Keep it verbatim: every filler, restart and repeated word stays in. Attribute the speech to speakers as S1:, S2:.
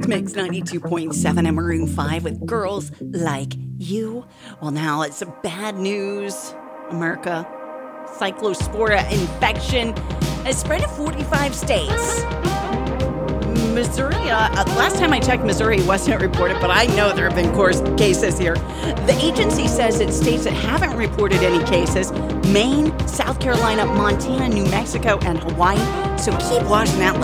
S1: Mix ninety-two point seven and Maroon five with Girls Like You. Well, now it's bad news. America, cyclospora infection has spread to forty-five states. Missouri, uh, last time I checked, Missouri wasn't reported, but I know there have been course cases here. The agency says that states that haven't reported any cases, Maine, South Carolina, Montana, New Mexico, and Hawaii. So keep watching that